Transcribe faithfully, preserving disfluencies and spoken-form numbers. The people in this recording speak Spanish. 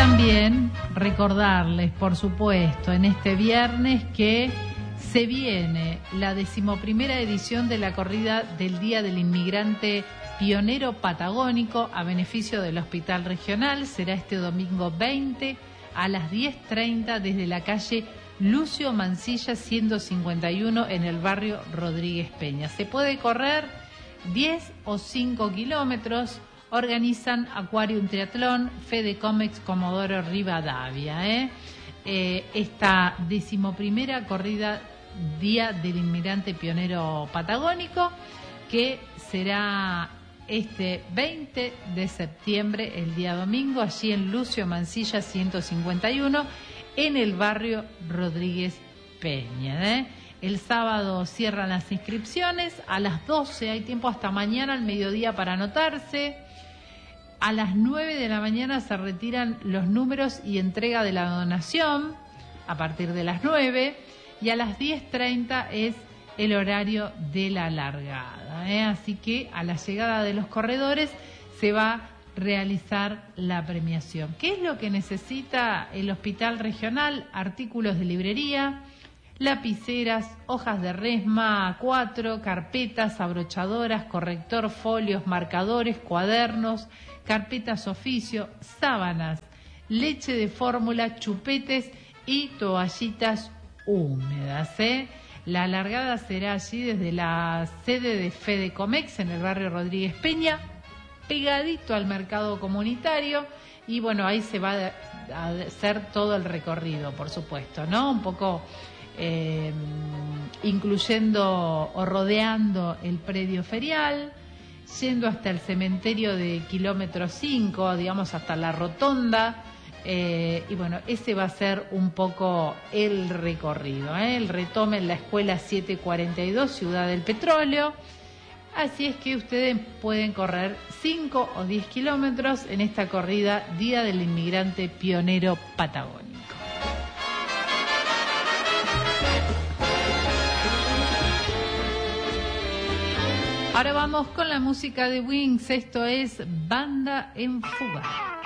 también recordarles, por supuesto, en este viernes que se viene la decimoprimera edición de la corrida del Día del Inmigrante Pionero Patagónico a beneficio del Hospital Regional. Será este domingo veinte a las diez treinta desde la calle Lucio Mansilla ciento cincuenta y uno en el barrio Rodríguez Peña. Se puede correr diez o cinco kilómetros. Organizan Aquarium Triatlón, Fede Comex Comodoro Rivadavia. ¿eh? Eh, esta decimoprimera corrida Día del Inmigrante Pionero Patagónico, que será este veinte de septiembre, el día domingo, allí en Lucio Mansilla ciento cincuenta y uno, en el barrio Rodríguez Peña. ¿eh? El sábado cierran las inscripciones, a las doce, hay tiempo hasta mañana al mediodía para anotarse. A las nueve de la mañana se retiran los números y entrega de la donación, a partir de las nueve, y a las diez treinta es el horario de la largada. ¿eh? Así que a la llegada de los corredores se va a realizar la premiación. ¿Qué es lo que necesita el Hospital Regional? Artículos de librería, lapiceras, hojas de resma A cuatro, carpetas, abrochadoras, corrector, folios, marcadores, cuadernos, carpetas oficio, sábanas, leche de fórmula, chupetes y toallitas húmedas. ¿eh? La largada será allí desde la sede de Fede Comex en el barrio Rodríguez Peña, pegadito al mercado comunitario, y bueno, ahí se va a hacer todo el recorrido, por supuesto, ¿no? Un poco eh, incluyendo o rodeando el predio ferial, yendo hasta el cementerio de kilómetro cinco, digamos hasta la rotonda, eh, y bueno, ese va a ser un poco el recorrido, ¿eh? El retome en la escuela setecientos cuarenta y dos, Ciudad del Petróleo. Así es que ustedes pueden correr cinco o diez kilómetros en esta corrida Día del Inmigrante Pionero Patagónico. Ahora vamos con la música de Wings. Esto es Banda en Fuga.